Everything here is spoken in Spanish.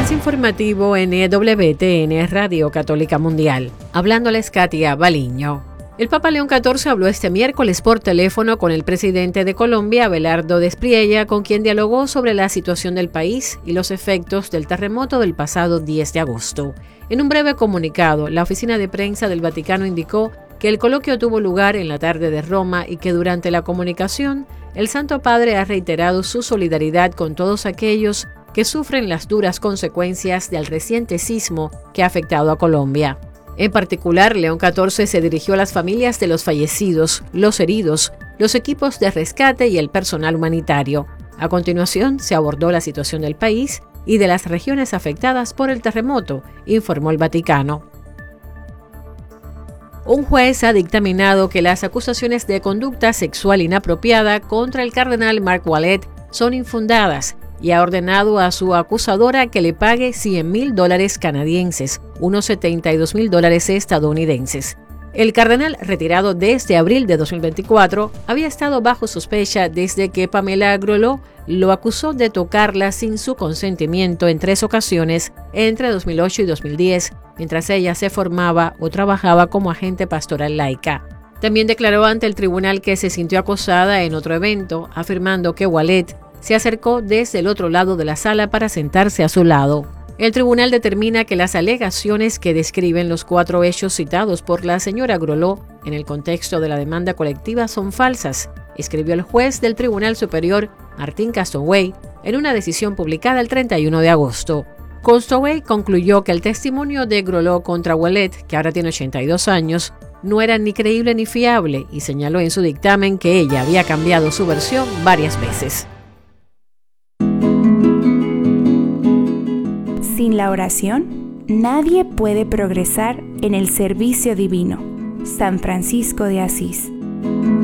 Avance informativo en EWTN Radio Católica Mundial. Hablándoles Katia Baliño. El Papa León XIV habló este miércoles por teléfono con el presidente de Colombia, Abelardo Despriella, con quien dialogó sobre la situación del país y los efectos del terremoto del pasado 10 de agosto. En un breve comunicado, la oficina de prensa del Vaticano indicó que el coloquio tuvo lugar en la tarde de Roma y que durante la comunicación, el Santo Padre ha reiterado su solidaridad con todos aquellos que sufren las duras consecuencias del reciente sismo que ha afectado a Colombia. En particular, León XIV se dirigió a las familias de los fallecidos, los heridos, los equipos de rescate y el personal humanitario. A continuación, se abordó la situación del país y de las regiones afectadas por el terremoto, informó el Vaticano. Un juez ha dictaminado que las acusaciones de conducta sexual inapropiada contra el cardenal Mark Ouellet son infundadas y ha ordenado a su acusadora que le pague $100,000 canadienses, unos $72,000 estadounidenses. El cardenal, retirado desde abril de 2024, había estado bajo sospecha desde que Pamela Grolleau lo acusó de tocarla sin su consentimiento en 3 ocasiones entre 2008 y 2010, mientras ella se formaba o trabajaba como agente pastoral laica. También declaró ante el tribunal que se sintió acosada en otro evento, afirmando que Ouellet se acercó desde el otro lado de la sala para sentarse a su lado. El tribunal determina que las alegaciones que describen los 4 hechos citados por la señora Grolleau en el contexto de la demanda colectiva son falsas, escribió el juez del Tribunal Superior, Martín Castoway, en una decisión publicada el 31 de agosto. Castoway concluyó que el testimonio de Grolleau contra Ouellet, que ahora tiene 82 años, no era ni creíble ni fiable y señaló en su dictamen que ella había cambiado su versión varias veces. Sin la oración, nadie puede progresar en el servicio divino. San Francisco de Asís.